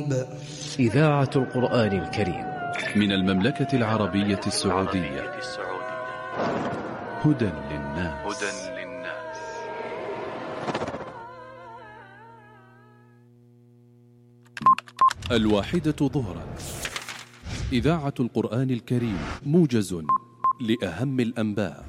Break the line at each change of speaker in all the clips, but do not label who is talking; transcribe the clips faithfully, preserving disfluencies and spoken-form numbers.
القلوب.
إذاعة القرآن الكريم
من المملكة العربية السعودية. هدى للناس. الواحدة ظهرا. إذاعة القرآن الكريم، موجز لأهم الأنباء.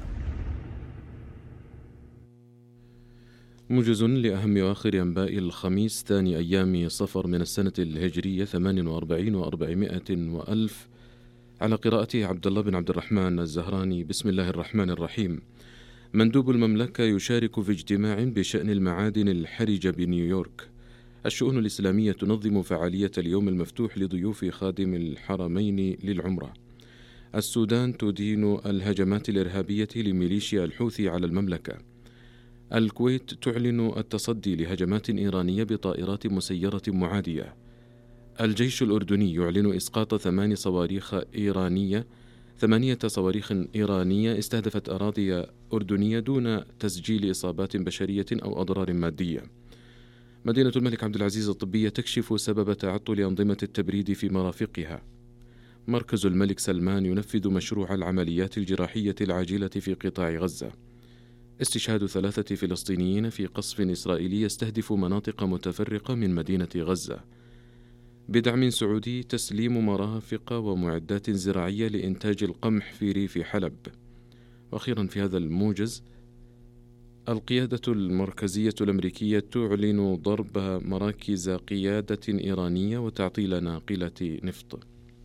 موجز لأهم وآخر أنباء الخميس ثاني أيام صفر من السنة الهجرية ثمان وأربعين وأربعمائة وألف، على قراءته عبد الله بن عبد الرحمن الزهراني. بسم الله الرحمن الرحيم. مندوب المملكة يشارك في اجتماع بشأن المعادن الحرجة بنيويورك. الشؤون الإسلامية تنظم فعالية اليوم المفتوح لضيوف خادم الحرمين للعمرة. السودان تدين الهجمات الإرهابية لميليشيا الحوثي على المملكة. الكويت تعلن التصدي لهجمات إيرانية بطائرات مسيرة معادية. الجيش الأردني يعلن إسقاط ثمان صواريخ إيرانية ثمانية صواريخ إيرانية استهدفت أراضي أردنية دون تسجيل إصابات بشرية أو أضرار مادية. مدينة الملك عبد العزيز الطبية تكشف سبب تعطل أنظمة التبريد في مرافقها. مركز الملك سلمان ينفذ مشروع العمليات الجراحية العاجلة في قطاع غزة. استشهاد ثلاثة فلسطينيين في قصف إسرائيلي يستهدف مناطق متفرقة من مدينة غزة. بدعم سعودي تسليم مرافق ومعدات زراعية لإنتاج القمح في ريف حلب. وأخيرا في هذا الموجز، القيادة المركزية الأمريكية تعلن ضرب مراكز قيادة إيرانية وتعطيل ناقلة نفط.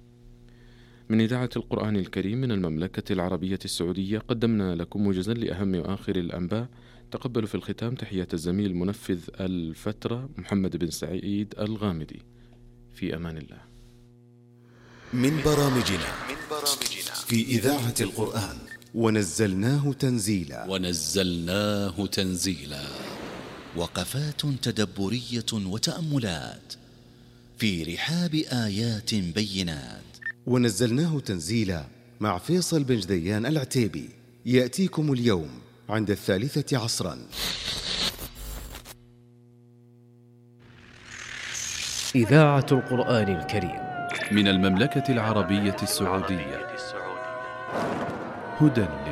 من إذاعة القرآن الكريم من المملكة العربية السعودية قدمنا لكم موجزا لأهم وآخر الأنباء. تقبلوا في الختام تحية الزميل منفذ الفترة محمد بن سعيد الغامدي. في أمان الله.
من برامجنا في إذاعة القرآن ونزلناه تنزيلا
ونزلناه تنزيلا وقفات تدبرية وتأملات في رحاب آيات بينات.
ونزلناه تنزيلا مع فيصل بن جديان العتيبي، يأتيكم اليوم عند الثالثة عصرا.
إذاعة القرآن الكريم
من المملكة العربية السعودية. هدى